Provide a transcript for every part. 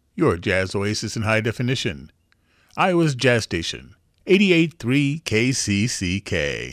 your jazz oasis in high definition. Iowa's Jazz Station, 88.3 KCCK.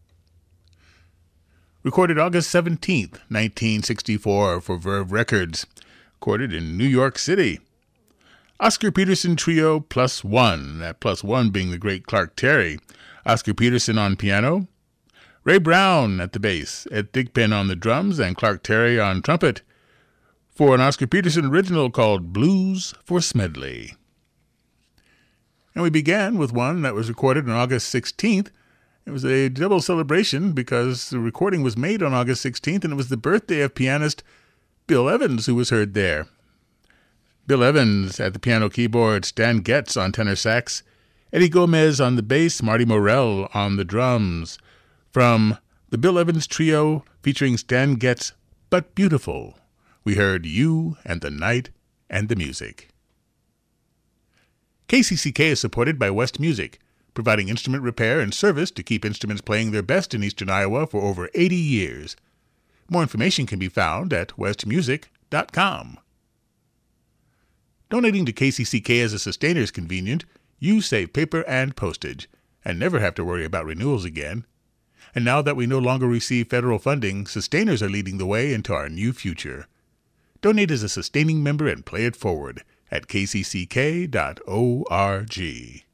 Recorded August 17th, 1964 for Verve Records. Recorded in New York City. Oscar Peterson Trio +1, that +1 being the great Clark Terry. Oscar Peterson on piano. Ray Brown at the bass, Ed Thigpen on the drums, and Clark Terry on trumpet, for an Oscar Peterson original called Blues for Smedley. And we began with one that was recorded on August 16th. It was a double celebration because the recording was made on August 16th, and it was the birthday of pianist Bill Evans, who was heard there. Bill Evans at the piano keyboard, Stan Getz on tenor sax, Eddie Gomez on the bass, Marty Morell on the drums. From the Bill Evans Trio featuring Stan Getz, But Beautiful, we heard You and the Night and the Music. KCCK is supported by West Music, providing instrument repair and service to keep instruments playing their best in eastern Iowa for over 80 years. More information can be found at westmusic.com. Donating to KCCK as a sustainer is convenient. You save paper and postage, and never have to worry about renewals again. And now that we no longer receive federal funding, sustainers are leading the way into our new future. Donate as a sustaining member and play it forward at kcck.org.